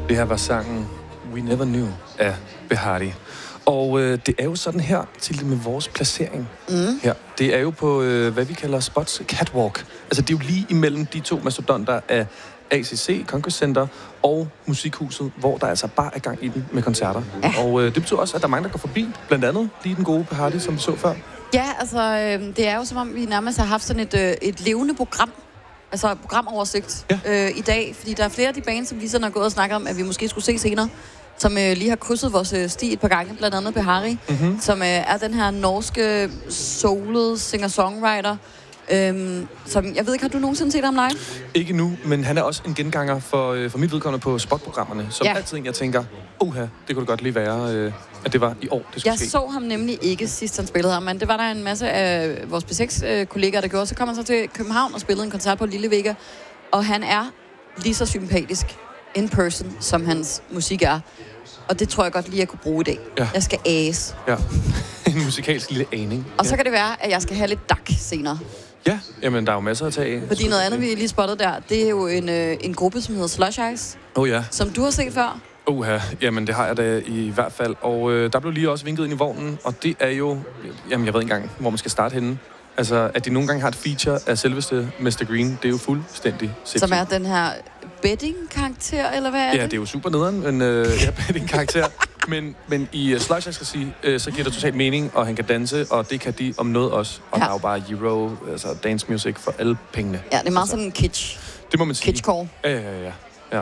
Det her var sangen We Never Knew af Behati. Og det er jo sådan her til med vores placering her. Det er jo på, hvad vi kalder Spots Catwalk. Altså det er jo lige imellem de to mastodonter af ACC, Congress Center og Musikhuset, hvor der altså bare er gang i den med koncerter. Ja. Og det betyder også, at der er mange, der går forbi. Blandt andet lige den gode Behati, som vi så før. Ja, altså det er jo som om, vi nærmest har haft sådan et levende program. Altså programoversigt i dag. Fordi der er flere af de bands, som vi sådan har gået og snakket om, at vi måske skulle se senere, som lige har krydset vores sti et par gange, blandt andet Behati, som er den her norske soulede singer-songwriter, som, jeg ved ikke, har du nogensinde set ham live? Ikke nu, men han er også en genganger for mit vedkommende på spotprogrammerne, som altid jeg tænker, det kunne det godt lige være, at det var i år, det skulle ske. Jeg så ham nemlig ikke sidst, han spillede her, men det var der en masse af vores B6-kollegaer, der gjorde. Så kom han så til København og spillede en koncert på Lille Vega, og han er lige så sympatisk in person, som hans musik er. Og det tror jeg godt lige, jeg kunne bruge i dag. Ja. Jeg skal æse. Ja, en musikalsk lille aning. Og så kan det være, at jeg skal have lidt dak senere. Ja, jamen der er jo masser at tage af. Fordi noget andet, vi lige spottede der, det er jo en gruppe, som hedder Slush Ice. Ja. Som du har set før. Jamen det har jeg da i hvert fald. Og der blev lige også vinket ind i vognen, og det er jo, jamen jeg ved ikke engang, hvor man skal starte henne. Altså, at de nogle gange har et feature af selveste Mr. Green, det er jo fuldstændig sindssygt. Som er den her betting-karakter, eller hvad er det? Ja, det er jo super nederen, men betting-karakter. men i Slush Ice så giver det totalt mening, og han kan danse, og det kan de om noget også. Og der er jo bare Euro, altså dance music for alle pengene. Ja, det er meget sådan en kitsch. Det må man sige. Kitschcore. Ja.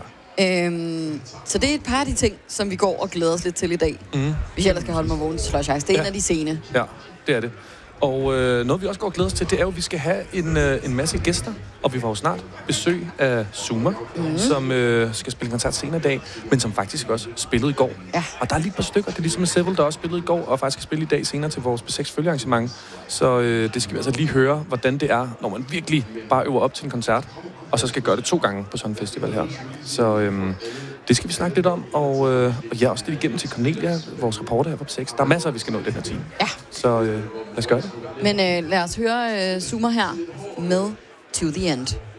Så det er et par af de ting, som vi går og glæder os lidt til i dag. Hvis jeg ellers skal holde mig vågen til Slush Ice. Det er en af de scene. Ja, det er det. Og noget, vi også går og glæder os til, det er jo, at vi skal have en masse gæster. Og vi får jo snart besøg af Zuma, som skal spille koncert senere i dag, men som faktisk også spillede i går. Ja. Og der er lige et par stykker. Det er ligesom Several, der også spillede i går, og faktisk skal spille i dag senere til vores B6 følgearrangement. Så det skal vi altså lige høre, hvordan det er, når man virkelig bare øver op til en koncert, og så skal gøre det 2 gange på sådan en festival her. Så det skal vi snakke lidt om, og også lidt igennem til Cornelia, vores reporter her på B6. Der er masser, vi skal nå den her time. Ja. Så lad os gøre det. Men lad os høre Zuma her med To The End.